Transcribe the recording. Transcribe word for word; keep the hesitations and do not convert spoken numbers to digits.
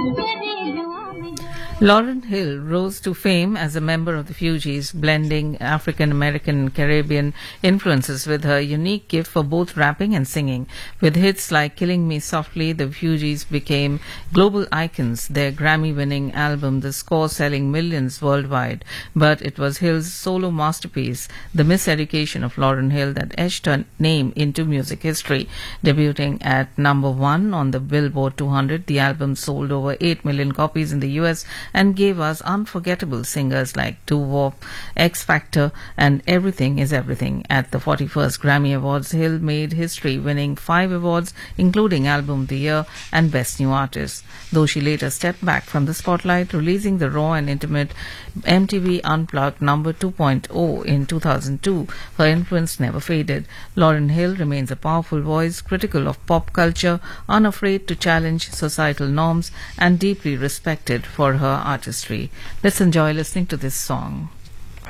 Lauryn Hill rose to fame as a member of the Fugees, blending African American and Caribbean influences with her unique gift for both rapping and singing. With hits like Killing Me Softly, the Fugees became global icons, their Grammy-winning album The Score selling millions worldwide. But it was Hill's solo masterpiece, The Miseducation of Lauryn Hill, that etched her name into music history. Debuting at number one on the Billboard two hundred, the album sold over eight million copies in the U S and gave us unforgettable singers like Doo-Wop, X Factor, and Everything is Everything. At the forty-first Grammy Awards, Hill made history, winning five awards, including Album of the Year and Best New Artist. Though she later stepped back from the spotlight, releasing the raw and intimate M T V Unplugged number two point oh in two thousand two, her influence never faded. Lauryn Hill remains a powerful voice, critical of pop culture, unafraid to challenge societal norms, and deeply respected for her artistry. Let's enjoy listening to this song.